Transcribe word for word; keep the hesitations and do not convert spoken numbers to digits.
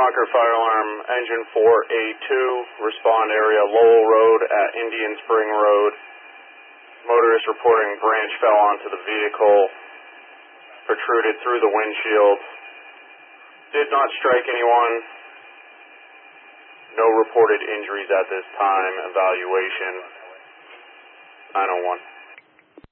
Concord Fire Alarm, Engine four A two, respond area Lowell Road at Indian Spring Road. Motorist reporting branch fell onto the vehicle, protruded through the windshield. Did not strike anyone. No reported injuries at this time. Evaluation nine oh one.